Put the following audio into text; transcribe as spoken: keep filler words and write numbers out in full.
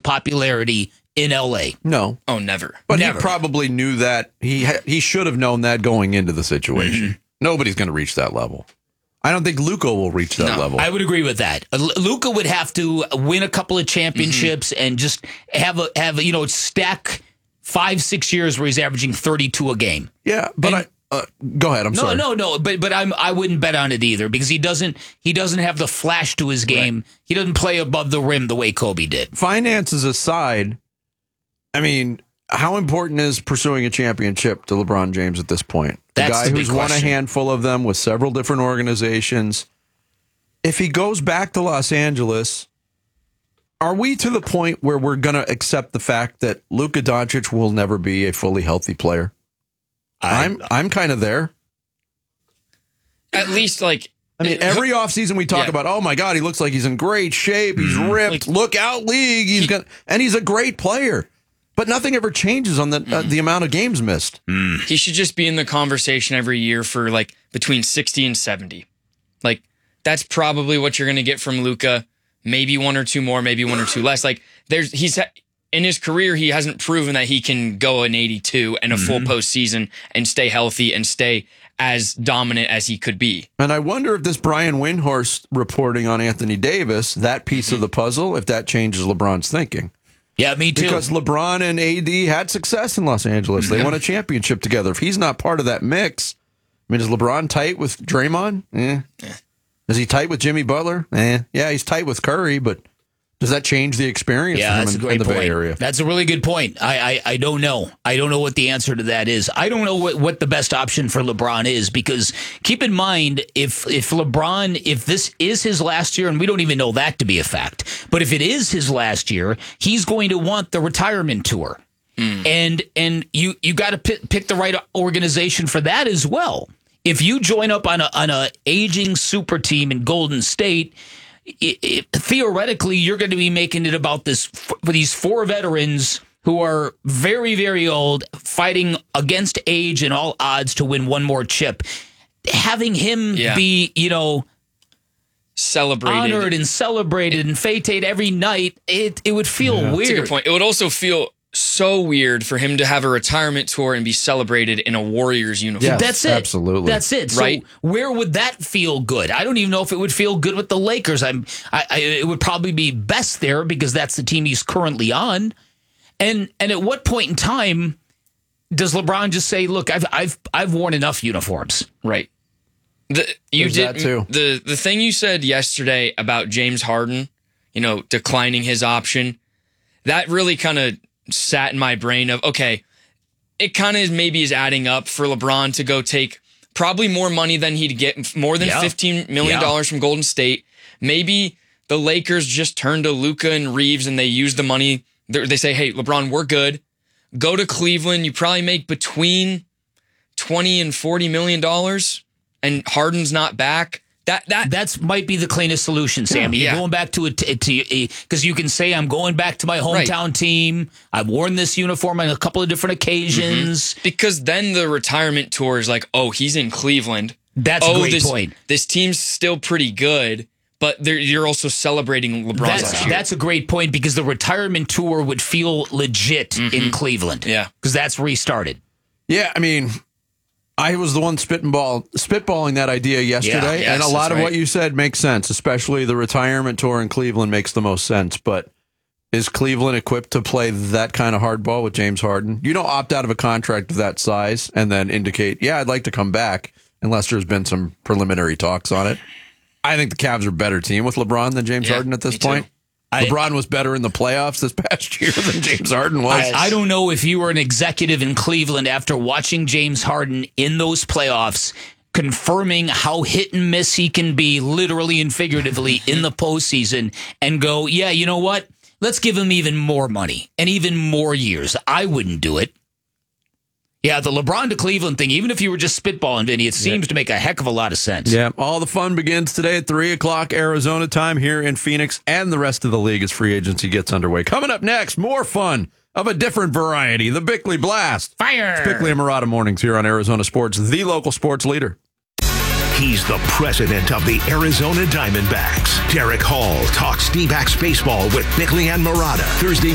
popularity in L A. No. Oh, never. But Never. he probably knew that. He ha- he should have known that going into the situation. Mm-hmm. Nobody's going to reach that level. I don't think Luka will reach that No, level. I would agree with that. Uh, Luka would have to win a couple of championships mm-hmm. and just have a have a, you know stack five six years where he's averaging thirty-two a game. Yeah, but And, I uh, go ahead. I'm no, sorry. No, no, no. But but I'm I wouldn't bet on it either because he doesn't he doesn't have the flash to his game. Right. He doesn't play above the rim the way Kobe did. Finances aside, I mean, how important is pursuing a championship to LeBron James at this point? The That's guy the big who's won a question. handful of them with several different organizations. If he goes back to Los Angeles, are we to the point where we're going to accept the fact that Luka Doncic will never be a fully healthy player? I, I'm I'm kind of there. At least, like, I mean, every offseason we talk Yeah. about, oh my God, he looks like he's in great shape. He's ripped. Like- Look out, league. He's got, and he's a great player. But nothing ever changes on the uh, the amount of games missed. he should just be in the conversation every year for like between sixty and seventy. Like, that's probably what you're going to get from Luka. Maybe one or two more, maybe one or two less. Like, there's he's in his career, he hasn't proven that he can go an eighty-two and a full postseason and stay healthy and stay as dominant as he could be. And I wonder if this Brian Windhorst reporting on Anthony Davis, that piece of the puzzle, if that changes LeBron's thinking. yeah, me too. Because LeBron and A D had success in Los Angeles. They won a championship together. If he's not part of that mix, I mean, is LeBron tight with Draymond? Eh. Is he tight with Jimmy Butler? Eh. Yeah, he's tight with Curry, but does that change the experience Yeah, for that's a him in, great in the point. Bay Area? That's a really good point. I, I I don't know. I don't know what the answer to that is. I don't know what, what the best option for LeBron is because keep in mind if if LeBron if this is his last year and we don't even know that to be a fact, but if it is his last year, he's going to want the retirement tour, mm. and and you you got to pick, pick the right organization for that as well. If you join up on a on a aging super team in Golden State. It, it, theoretically, you're going to be making it about this for these four veterans who are very, very old, fighting against age and all odds to win one more chip. Having him Yeah. be, you know, Celebrated. honored and celebrated and feted every night, it it would feel That's a weird. good point. It would also feel so weird for him to have a retirement tour and be celebrated in a Warriors uniform. Yes, That's it. absolutely. That's it. Right. So where would that feel good? I don't even know if it would feel good with the Lakers. I'm. I, I. It would probably be best there because that's the team he's currently on. And and at what point in time does LeBron just say, "Look, I've I've I've worn enough uniforms." Right. The, you There's did that too. the the thing you said yesterday about James Harden, you know, declining his option, that really kind of sat in my brain of, okay, it kind of maybe is adding up for LeBron to go take probably more money than he'd get, more than Yeah. fifteen million dollars Yeah. from Golden State. Maybe the Lakers just turn to Luka and Reeves and they use the money. They they say, hey, LeBron, we're good. Go to Cleveland. You probably make between twenty and forty million dollars and Harden's not back. That that That's might be the cleanest solution, Sammy. Yeah. You're going back to it to because you can say I'm going back to my hometown team. I've worn this uniform on a couple of different occasions. because then the retirement tour is like, oh, he's in Cleveland. That's oh, a great this, point. This team's still pretty good, but they're- you're also celebrating LeBron's That's last year. that's a great point because the retirement tour would feel legit in Cleveland. Yeah. because that's where he started. Yeah, I mean, I was the one spitball, spitballing that idea yesterday, Yeah, and a yes, lot that's of right. what you said makes sense, especially the retirement tour in Cleveland makes the most sense. But is Cleveland equipped to play that kind of hardball with James Harden? You don't opt out of a contract of that size and then indicate, yeah, I'd like to come back, unless there's been some preliminary talks on it. I think the Cavs are a better team with LeBron than James Yeah, Harden at this me too. point. I- LeBron was better in the playoffs this past year than James Harden was. I, I don't know if you were an executive in Cleveland after watching James Harden in those playoffs, confirming how hit and miss he can be, literally and figuratively, in the postseason, and go, yeah, you know what? Let's give him even more money and even more years. I wouldn't do it. Yeah, the LeBron to Cleveland thing, even if you were just spitballing, Vinny, it seems to make a heck of a lot of sense. Yeah, all the fun begins today at three o'clock Arizona time here in Phoenix and the rest of the league as free agency gets underway. Coming up next, more fun of a different variety, the Bickley Blast. Fire! It's Bickley and Murata Mornings here on Arizona Sports, the local sports leader. He's the president of the Arizona Diamondbacks. Derek Hall talks D-backs baseball with Bickley and Murata Thursday